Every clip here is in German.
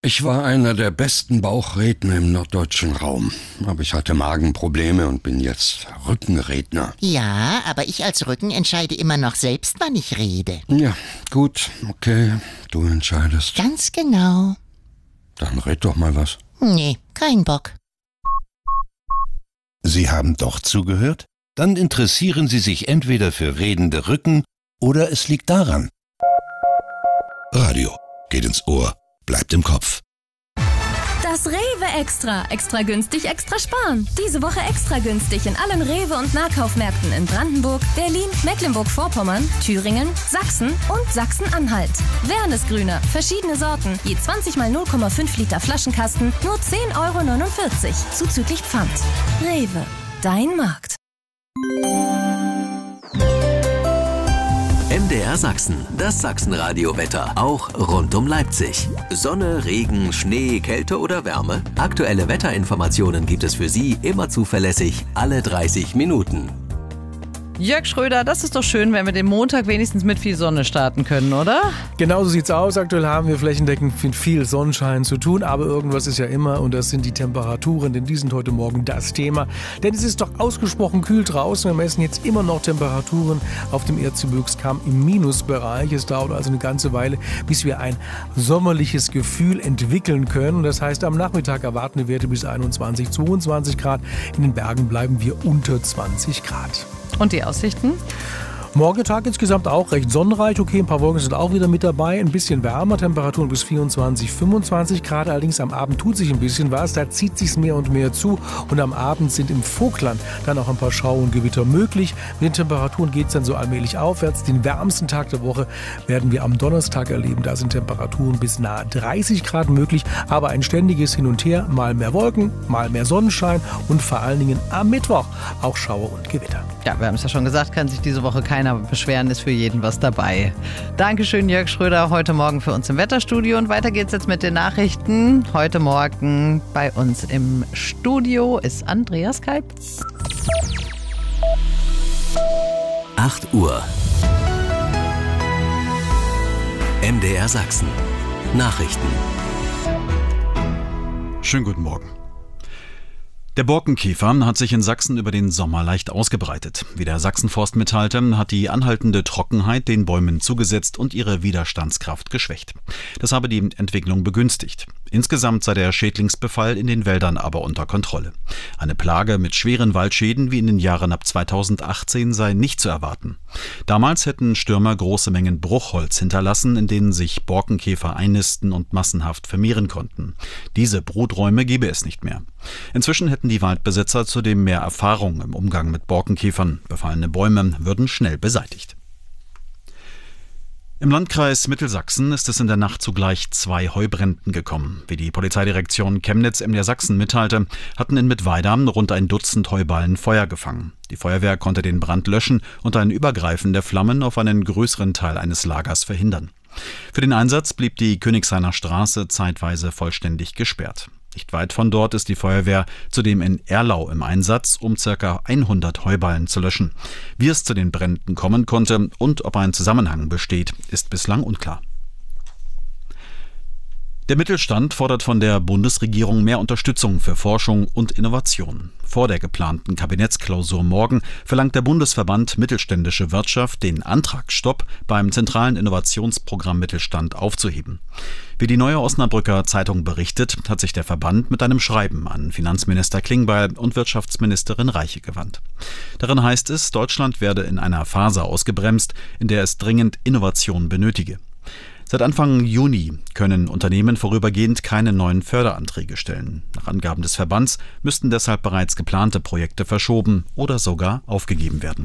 Ich war einer der besten Bauchredner im norddeutschen Raum. Aber ich hatte Magenprobleme und bin jetzt Rückenredner. Ja, aber ich als Rücken entscheide immer noch selbst, wann ich rede. Ja, gut, okay, du entscheidest. Ganz genau. Dann red doch mal was. Nee, kein Bock. Sie haben doch zugehört? Dann interessieren Sie sich entweder für redende Rücken oder es liegt daran. Radio geht ins Ohr, bleibt im Kopf. Das Rewe Extra. Extra günstig, extra sparen. Diese Woche extra günstig in allen Rewe- und Nahkaufmärkten in Brandenburg, Berlin, Mecklenburg-Vorpommern, Thüringen, Sachsen und Sachsen-Anhalt. Wernesgrüner, verschiedene Sorten, je 20 mal 0,5 Liter Flaschenkasten, nur 10,49 € zuzüglich Pfand. Rewe, dein Markt. MDR Sachsen, das Sachsenradio-Wetter, auch rund um Leipzig. Sonne, Regen, Schnee, Kälte oder Wärme? Aktuelle Wetterinformationen gibt es für Sie immer zuverlässig, alle 30 Minuten. Jörg Schröder, das ist doch schön, wenn wir den Montag wenigstens mit viel Sonne starten können, oder? Genau so sieht's aus. Aktuell haben wir flächendeckend mit viel Sonnenschein zu tun, aber irgendwas ist ja immer und das sind die Temperaturen, denn die sind heute Morgen das Thema. Denn es ist doch ausgesprochen kühl draußen. Wir messen jetzt immer noch Temperaturen auf dem Erzgebirgskamm im Minusbereich. Es dauert also eine ganze Weile, bis wir ein sommerliches Gefühl entwickeln können. Das heißt, am Nachmittag erwarten wir Werte bis 21, 22 Grad. In den Bergen bleiben wir unter 20 Grad. Und die Aussichten? Morgen Tag insgesamt auch recht sonnenreich. Okay, ein paar Wolken sind auch wieder mit dabei. Ein bisschen wärmer, Temperaturen bis 24, 25 Grad. Allerdings am Abend tut sich ein bisschen was. Da zieht sich's mehr und mehr zu. Und am Abend sind im Vogtland dann auch ein paar Schau- und Gewitter möglich. Mit den Temperaturen geht's dann so allmählich aufwärts. Den wärmsten Tag der Woche werden wir am Donnerstag erleben. Da sind Temperaturen bis nahe 30 Grad möglich. Aber ein ständiges Hin und Her. Mal mehr Wolken, mal mehr Sonnenschein. Und vor allen Dingen am Mittwoch auch Schauer und Gewitter. Ja, wir haben es ja schon gesagt, kann sich diese Woche keiner beschweren, ist für jeden was dabei. Dankeschön, Jörg Schröder, heute Morgen für uns im Wetterstudio. Und weiter geht's jetzt mit den Nachrichten. Heute Morgen bei uns im Studio ist Andreas Kalb. 8 Uhr. MDR Sachsen. Nachrichten. Schönen guten Morgen. Der Borkenkäfer hat sich in Sachsen über den Sommer leicht ausgebreitet. Wie der Sachsenforst mitteilte, hat die anhaltende Trockenheit den Bäumen zugesetzt und ihre Widerstandskraft geschwächt. Das habe die Entwicklung begünstigt. Insgesamt sei der Schädlingsbefall in den Wäldern aber unter Kontrolle. Eine Plage mit schweren Waldschäden wie in den Jahren ab 2018 sei nicht zu erwarten. Damals hätten Stürmer große Mengen Bruchholz hinterlassen, in denen sich Borkenkäfer einnisten und massenhaft vermehren konnten. Diese Bruträume gebe es nicht mehr. Inzwischen hätten die Waldbesitzer zudem mehr Erfahrung im Umgang mit Borkenkäfern. Befallene Bäume würden schnell beseitigt. Im Landkreis Mittelsachsen ist es in der Nacht zu gleich 2 Heubränden gekommen. Wie die Polizeidirektion Chemnitz MDR Sachsen mitteilte, hatten in Mittweida rund ein Dutzend Heuballen Feuer gefangen. Die Feuerwehr konnte den Brand löschen und ein Übergreifen der Flammen auf einen größeren Teil eines Lagers verhindern. Für den Einsatz blieb die Königshainer Straße zeitweise vollständig gesperrt. Nicht weit von dort ist die Feuerwehr zudem in Erlau im Einsatz, um ca. 100 Heuballen zu löschen. Wie es zu den Bränden kommen konnte und ob ein Zusammenhang besteht, ist bislang unklar. Der Mittelstand fordert von der Bundesregierung mehr Unterstützung für Forschung und Innovation. Vor der geplanten Kabinettsklausur morgen verlangt der Bundesverband Mittelständische Wirtschaft, den Antragsstopp beim zentralen Innovationsprogramm Mittelstand aufzuheben. Wie die Neue Osnabrücker Zeitung berichtet, hat sich der Verband mit einem Schreiben an Finanzminister Klingbeil und Wirtschaftsministerin Reiche gewandt. Darin heißt es, Deutschland werde in einer Phase ausgebremst, in der es dringend Innovation benötige. Seit Anfang Juni können Unternehmen vorübergehend keine neuen Förderanträge stellen. Nach Angaben des Verbands müssten deshalb bereits geplante Projekte verschoben oder sogar aufgegeben werden.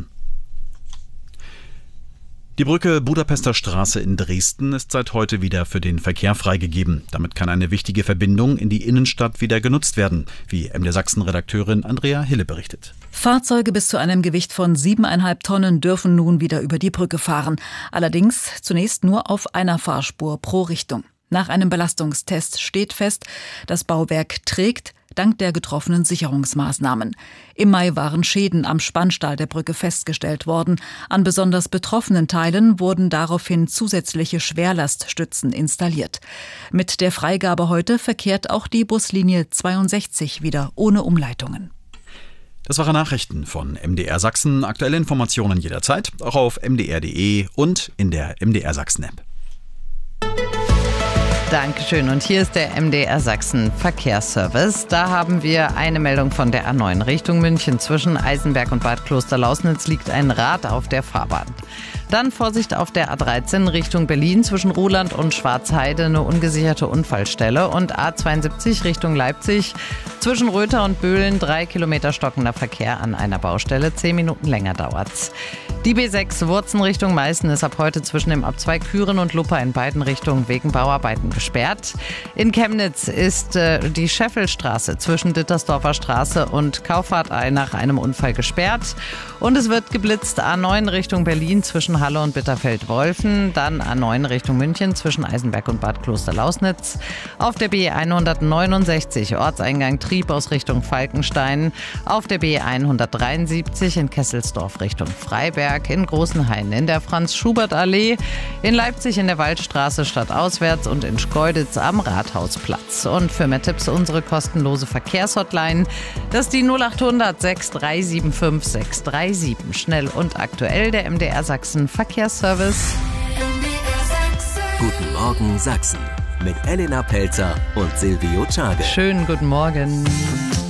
Die Brücke Budapester Straße in Dresden ist seit heute wieder für den Verkehr freigegeben. Damit kann eine wichtige Verbindung in die Innenstadt wieder genutzt werden, wie MDR Sachsen-Redakteurin Andrea Hille berichtet. Fahrzeuge bis zu einem Gewicht von 7,5 Tonnen dürfen nun wieder über die Brücke fahren. Allerdings zunächst nur auf einer Fahrspur pro Richtung. Nach einem Belastungstest steht fest, das Bauwerk trägt, dank der getroffenen Sicherungsmaßnahmen. Im Mai waren Schäden am Spannstahl der Brücke festgestellt worden. An besonders betroffenen Teilen wurden daraufhin zusätzliche Schwerlaststützen installiert. Mit der Freigabe heute verkehrt auch die Buslinie 62 wieder ohne Umleitungen. Das waren Nachrichten von MDR Sachsen. Aktuelle Informationen jederzeit, auch auf mdr.de und in der MDR Sachsen-App. Dankeschön. Und hier ist der MDR Sachsen Verkehrsservice. Da haben wir eine Meldung von der A9 Richtung München. Zwischen Eisenberg und Bad Klosterlausnitz liegt ein Rad auf der Fahrbahn. Dann Vorsicht auf der A13 Richtung Berlin. Zwischen Ruhland und Schwarzheide eine ungesicherte Unfallstelle. Und A72 Richtung Leipzig. Zwischen Röther und Böhlen 3 Kilometer stockender Verkehr an einer Baustelle. 10 Minuten länger dauert's. Die B6 Wurzen Richtung Meißen ist ab heute zwischen dem Abzweig Kühren und Luppa in beiden Richtungen wegen Bauarbeiten gesperrt. In Chemnitz ist die Scheffelstraße zwischen Dittersdorfer Straße und Kauffahrtei nach einem Unfall gesperrt. Und es wird geblitzt A9 Richtung Berlin zwischen Halle und Bitterfeld-Wolfen. Dann A9 Richtung München zwischen Eisenberg und Bad Klosterlausnitz. Auf der B169 Ortseingang Trieb aus Richtung Falkenstein. Auf der B173 in Kesselsdorf Richtung Freiberg. In Großenhain in der Franz-Schubert-Allee. In Leipzig in der Waldstraße stadtauswärts und in Schkeuditz am Rathausplatz. Und für mehr Tipps unsere kostenlose Verkehrshotline. Das ist die 0800 6375 637. Schnell und aktuell der MDR Sachsen Verkehrsservice. Guten Morgen Sachsen mit Elena Pelzer und Silvio Czage. Schönen guten Morgen.